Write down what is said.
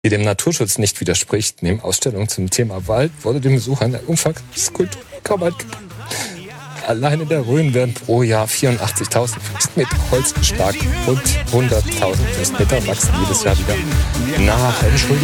die dem Naturschutz nicht widerspricht. Neben Ausstellungen zum Thema Wald wurde dem Besucher eine Umfangsskulptur kaum angeboten. Allein in der Rhön werden pro Jahr 84.000 Festmeter Holz geschlagen und 100.000 Festmeter wachsen jedes Jahr wieder nach. Entschuldigung.